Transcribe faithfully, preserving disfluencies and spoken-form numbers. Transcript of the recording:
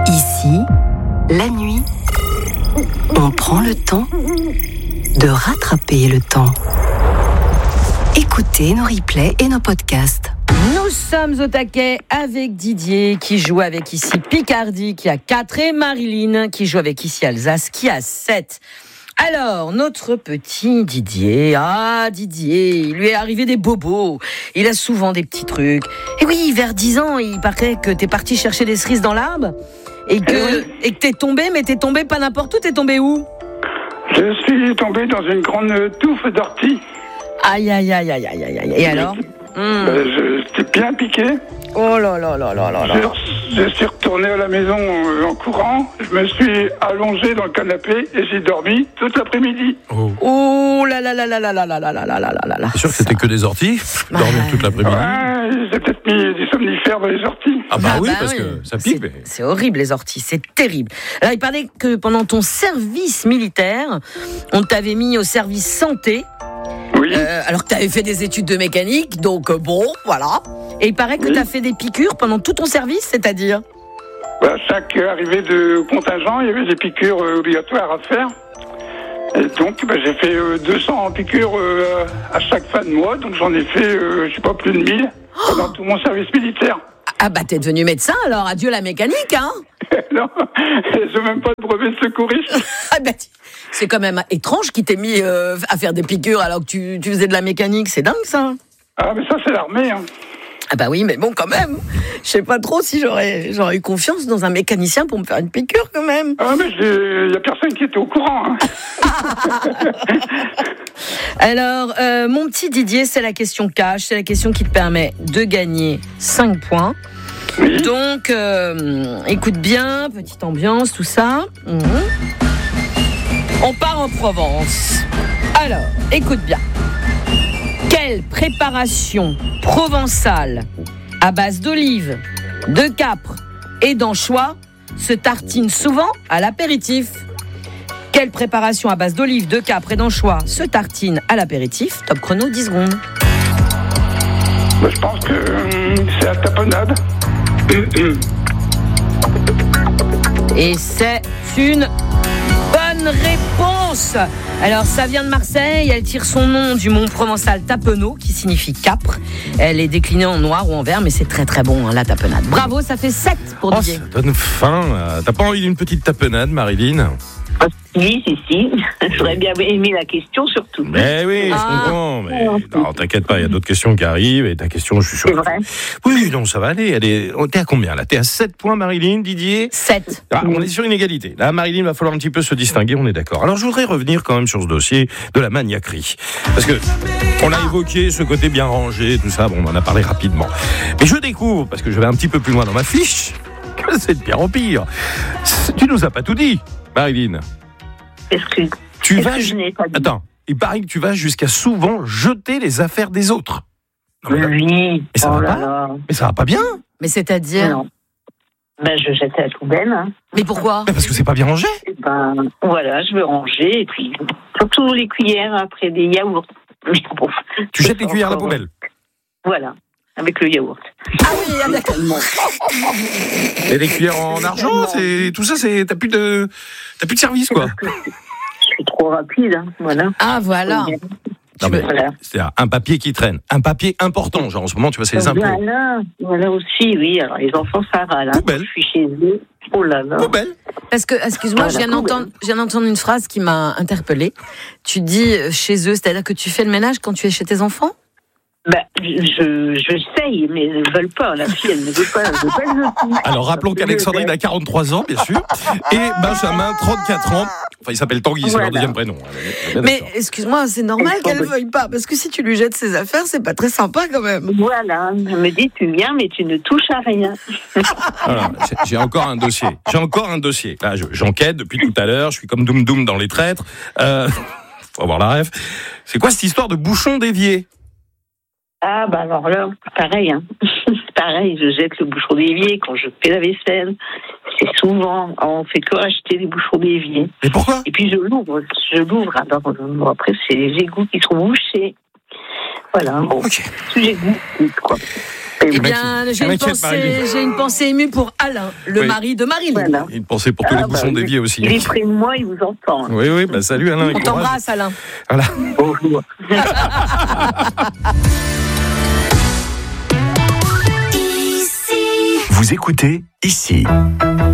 Ici, la nuit, on prend le temps de rattraper le temps. Écoutez nos replays et nos podcasts. Nous sommes au taquet avec Didier qui joue avec ici Picardie qui a quatre et Marilyn qui joue avec ici Alsace qui a sept. Alors, notre petit Didier, ah Didier, il lui est arrivé des bobos, il a souvent des petits trucs. Et oui, vers dix ans, il paraît que t'es parti chercher des cerises dans l'arbre et que, et que t'es tombé, mais t'es tombé pas n'importe où, t'es tombé où ? Je suis tombé dans une grande touffe d'orties. Aïe, aïe, aïe, aïe, aïe, aïe, aïe. Et alors ? Mmh. Ben, je, j'étais bien piqué. Oh là là là là là là. Je, je suis retourné à la maison en, en courant. Je me suis allongé dans le canapé et j'ai dormi toute l'après-midi. Oh, oh là là là là là là là là là là là là là. C'est sûr que c'était que des orties ? Dormir toute l'après-midi ? Ouais, j'ai peut-être mis du somnifère dans les orties. Ah bah ah oui, bah parce oui. que ça pique. C'est, Mais... c'est horrible les orties, c'est terrible. Alors il parlait que pendant ton service militaire, on t'avait mis au service santé. Oui. Euh, alors que tu avais fait des études de mécanique, donc euh, bon, voilà. Et il paraît que oui. tu as fait des piqûres pendant tout ton service, c'est-à-dire ? À chaque arrivée de contingent, il y avait des piqûres euh, obligatoires à faire. Et donc, bah, j'ai fait euh, deux cents piqûres euh, à chaque fin de mois, donc j'en ai fait, euh, je sais pas, plus de mille pendant tout mon service militaire. Ah bah t'es devenu médecin alors, adieu la mécanique, hein ? Non, j'ai même pas de brevet de secouriste. Ah bah, c'est quand même étrange qu'il t'ait mis euh, à faire des piqûres alors que tu, tu faisais de la mécanique, c'est dingue ça. Ah mais ça c'est l'armée, hein. Ah bah oui, mais bon quand même, je sais pas trop si j'aurais, j'aurais eu confiance dans un mécanicien pour me faire une piqûre quand même. Ah mais il y a personne qui était au courant, hein. Alors, euh, mon petit Didier, c'est la question cash, c'est la question qui te permet de gagner cinq points. Oui. Donc, euh, écoute bien, petite ambiance, tout ça. Mmh. On part en Provence. Alors, écoute bien. Quelle préparation provençale à base d'olives, de capre et d'anchois se tartine souvent à l'apéritif ? Quelle préparation à base d'olives, de capre et d'anchois se tartine à l'apéritif ? Top chrono, dix secondes. Bah, je pense que euh, c'est la tapenade. Et c'est une bonne réponse. Alors, ça vient de Marseille. Elle tire son nom du mont provençal Tapenot, qui signifie capre. Elle est déclinée en noir ou en vert, mais c'est très très bon, hein, la tapenade. Bravo, ça fait sept pour Oh, Didier. ça donne faim. Là. T'as pas envie d'une petite tapenade, Marilyn ? Si, si, si. J'aurais bien aimé la question, surtout. Mais oui, Ah. je comprends. Mais non, t'inquiète pas, il y a d'autres questions qui arrivent. Et ta question, je suis sûr. C'est vrai. Oui, non, ça va aller. Elle est... T'es à combien, là ? T'es à sept points, Marilyn, Didier ? sept. Ah, on est sur une égalité. Là, Marilyn, va falloir un petit peu se distinguer, on est d'accord. Alors, je voudrais revenir quand même sur ce dossier de la maniaquerie. Parce que on a évoqué ce côté bien rangé, tout ça, bon, on en a parlé rapidement. Mais je découvre, parce que je vais un petit peu plus loin dans ma fiche, que c'est de pire en pire. Tu nous as pas tout dit, Marilyn. Est-ce que, Tu est-ce vas... que je n'ai pas dit ? Attends, il paraît que tu vas jusqu'à souvent jeter les affaires des autres. Non, mais, Oui. mais ça oh va là pas là. mais ça va pas bien. Mais c'est-à-dire ? Non. Ben, je jette à la poubelle. Hein. Mais pourquoi ? Mais parce que c'est pas bien rangé. Ben, voilà, je veux ranger. Et puis, surtout les cuillères après des yaourts. Mais bon, Tu c'est jettes les cuillères à la encore- poubelle. Voilà, avec le yaourt. Ah oui, ah, d'accord. Et les cuillères en argent, c'est tout ça, c'est t'as plus de t'as plus de service quoi. Je suis trop rapide, hein. Voilà. Ah voilà. Non, mais Voilà. c'est un papier qui traîne, un papier important. Genre en ce moment, tu vois, c'est les impôts. Voilà, voilà aussi, oui. Alors, les enfants, ça râle. Hein. Poubelle. Je suis chez eux. Oh là là. Poubelle. Parce que, excuse-moi, Ah, je viens d'accord, d'entendre, je viens d'entendre une phrase qui m'a interpellée. Tu dis euh, chez eux, c'est-à-dire que tu fais le ménage quand tu es chez tes enfants ? Ben, je, je sais, mais ils ne veulent pas. La fille, elle ne veut pas. Elle veut pas le jeter. Alors rappelons qu'Alexandrine a quarante-trois ans, bien sûr, et Benjamin, trente-quatre ans. Enfin, il s'appelle Tanguy, c'est Voilà. leur deuxième prénom. Mais excuse-moi, c'est normal qu'elle ne veuille pas, parce que si tu lui jettes ses affaires, c'est pas très sympa quand même. Voilà, elle me dit, tu viens, mais tu ne touches à rien. Voilà, j'ai- j'ai encore un dossier. J'ai encore un dossier. Là, je- j'enquête depuis tout à l'heure. Je suis comme Doum Doum dans Les Traîtres. Euh, faut avoir la ref. C'est quoi cette histoire de bouchon d'évier ? Ah, bah alors là, pareil. Hein. Pareil, je jette le bouchon d'évier quand je fais la vaisselle. C'est souvent, on fait que acheter des bouchons d'évier. Mais pourquoi ? Et puis je l'ouvre, je l'ouvre. Alors, bon, après, c'est les égouts qui sont bouchés. Voilà, bon, Ok. sujet de goût, quoi. Eh bien, j'ai une, pensée, j'ai une pensée émue pour Alain, le oui. mari de Marilyn. Voilà. Une pensée pour tous Ah, les bouchons bah, déviés aussi. Il est près de moi, il vous entend. Oui, oui, bah salut Alain. On t'embrasse, Alain. Voilà. Bonjour. Vous écoutez ici.